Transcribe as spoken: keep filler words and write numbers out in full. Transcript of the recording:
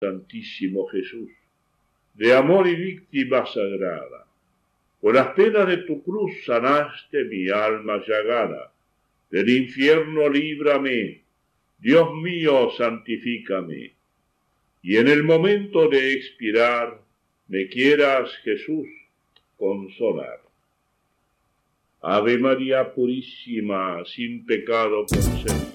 Santísimo Jesús, de amor y víctima sagrada, con las penas de tu cruz sanaste mi alma llagada. Del infierno líbrame, Dios mío, santifícame, y en el momento de expirar, me quieras, Jesús, consolar. Ave María purísima, sin pecado concebida.